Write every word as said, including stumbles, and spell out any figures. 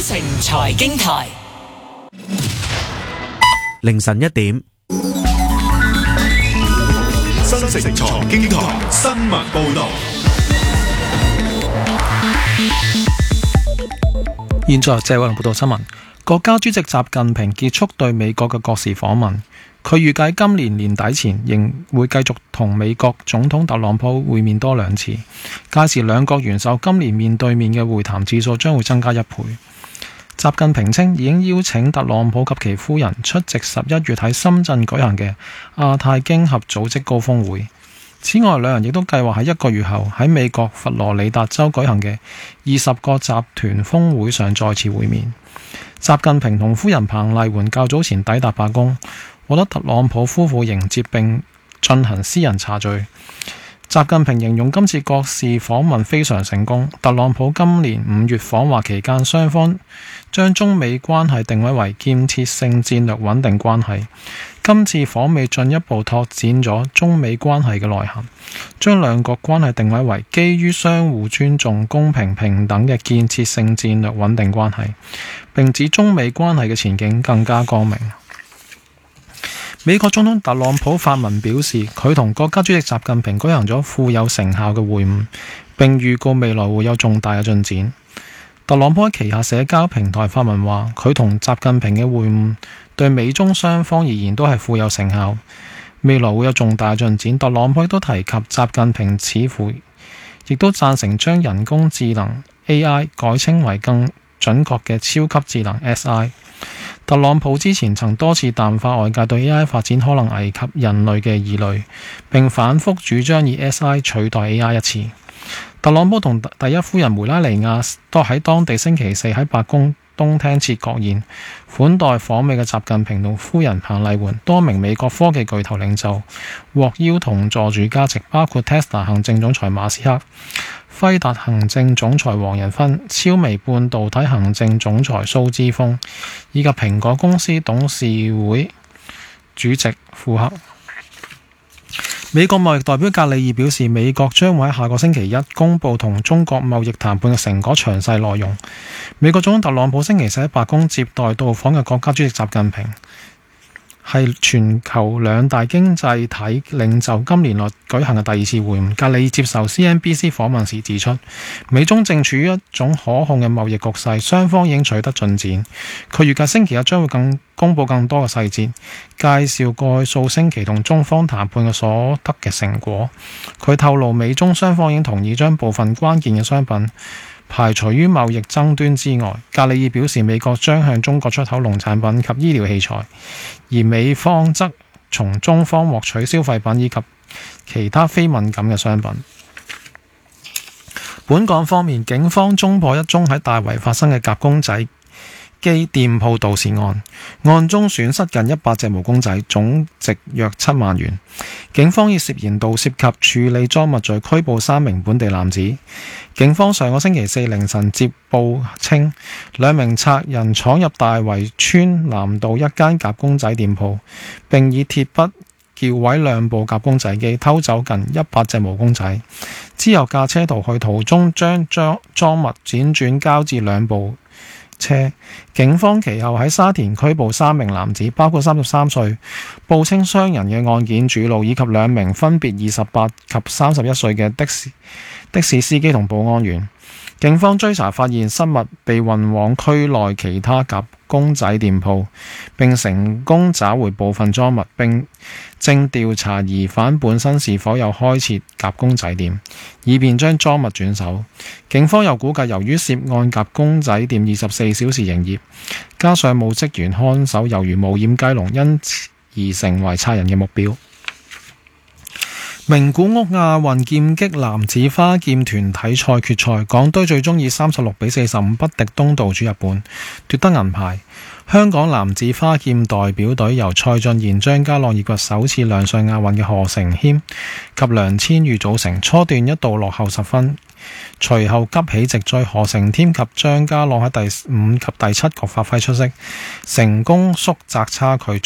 城財經台凌晨一點， 新城財經台新聞報道。 現在謝偉龍報道新聞。國家主席習近平結束對美國嘅國事訪問，佢預計今年年底前仍會繼續同美國總統特朗普會面多兩次，屆時兩國元首今年面對面嘅會談次數將會增加一倍。習近平稱已經邀請特朗普及其夫人出席十一月喺深圳舉行嘅亞太經合組織高峰會。此外，兩人亦都計劃喺一個月後喺美國佛羅里達州舉行嘅二十個集團峰會上再次會面。習近平同夫人彭麗媛較早前抵達白宮，獲得特朗普夫婦迎接並進行私人茶敘。習近平形容今次國事訪問非常成功。特朗普今年五月訪華期間，雙方將中美關係定位為建設性戰略穩定關係。今次訪美進一步拓展咗中美關係嘅內涵，將兩國關係定位為基於相互尊重、公平平等嘅建設性戰略穩定關係，並指中美關係嘅前景更加光明。美國總統特朗普發文表示，佢同國家主席習近平舉行咗富有成效嘅會晤，並預告未來會有重大嘅進展。特朗普喺旗下社交平台發文話，佢同習近平嘅會晤對美中雙方而言都係富有成效，未來會有重大進展。特朗普亦都提及習近平似乎亦都贊成將人工智能 A I 改稱為更準確嘅超級智能 S I。特朗普之前曾多次淡化外界對 A I 發展可能危及人類嘅疑慮，並反覆主張以 S I 取代 A I 一詞。特朗普同第一夫人梅拉尼亞都喺當地星期四喺白宮東廳設國宴，款待訪美嘅習近平同夫人彭麗媛。多名美國科技巨頭領袖獲邀同座主加席，包括 Tesla 行政總裁馬斯克、輝達行政總裁黃仁勳、超微半導體行政總裁蘇之鋒，以及蘋果公司董事會主席庫克。美國貿易代表格里爾表示，美國將會喺下個星期一公佈同中國貿易談判嘅成果詳細內容。美國總統特朗普星期四喺白宮接待到訪嘅國家主席習近平，係全球兩大經濟體領袖今年內舉行嘅第二次會晤。格里爾接受 C N B C 訪問時指出，美中正處於一種可控嘅貿易局勢，雙方已經取得進展。佢預計星期日將會更公佈更多嘅細節，介紹過去數星期同中方談判嘅所得嘅成果。佢透露，美中雙方已經同意將部分關鍵嘅商品排除於貿易爭端之外。格里爾表示，美國將向中國出口農產品及醫療器材，而美方則從中方獲取消費品以及其他非敏感嘅商品。本港方面，警方偵破一宗喺大圍發生嘅夾公仔機店鋪盜竊案，案中損失近一百隻毛公仔，總值約七萬元。警方以涉嫌盜竊及處理贓物罪拘捕三名本地男子。警方上個星期四凌晨接報稱，兩名賊人闖入大圍村南道一間夾公仔店鋪，並以鐵筆撬毀兩部夾公仔機，偷走近一百隻毛公仔。之後駕車逃去，途中將贓贓物輾轉交至兩部車。警方其後喺沙田拘捕三名男子，包括三十三歲報稱傷人嘅案件主腦，以及兩名分別二十八及三十一歲嘅的士的士司機同保安員。警方追查發現失物被運往區內其他夾公仔店鋪，並成功找回部分贓物，並正調查疑犯本身是否有開設夾公仔店，以便將贓物轉手。警方又估計，由於涉案夾公仔店二十四小時營業，加上冇職員看守，猶如無掩雞籠，因此而成為賊人嘅目標。名古屋亞運劍擊男子花劍團體賽決賽，港隊最終以三十六比四十五不敵東道主日本，奪得銀牌。香港男子花劍代表隊由蔡俊賢、張家朗以及首次亮相亞運嘅何成謙及梁千裕組成，初段一度落後十分，隨後急起直追，何成謙及張家朗喺第五及第七局發揮出色，成功縮窄差距，